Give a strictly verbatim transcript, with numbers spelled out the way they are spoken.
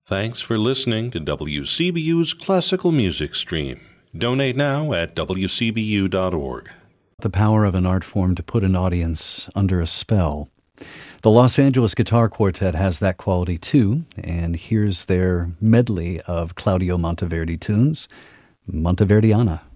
Thanks for listening to W C B U's Classical Music Stream. Donate now at w c b u dot org. The power of an art form to put an audience under a spell. The Los Angeles Guitar Quartet has that quality too, and here's their medley of Claudio Monteverdi tunes, Monteverdiana.